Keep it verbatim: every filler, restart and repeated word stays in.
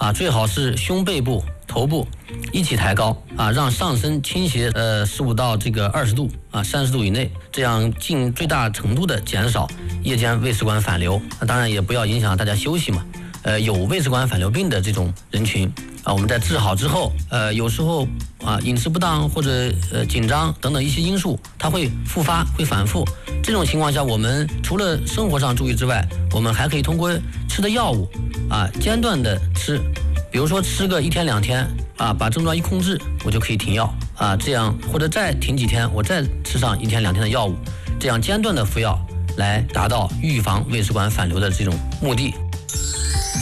啊，最好是胸背部、头部一起抬高啊，让上身倾斜呃十五到这个二十度啊，三十度以内，这样尽最大程度的减少夜间胃食管反流。那当然也不要影响大家休息嘛。呃，有胃食管反流病的这种人群啊，我们在治好之后，呃，有时候啊饮食不当或者呃紧张等等一些因素，它会复发，会反复。这种情况下，我们除了生活上注意之外，我们还可以通过吃的药物啊，间断的吃，比如说吃个一天两天啊，把症状一控制，我就可以停药啊，这样或者再停几天，我再吃上一天两天的药物，这样间断的服药来达到预防胃食管反流的这种目的。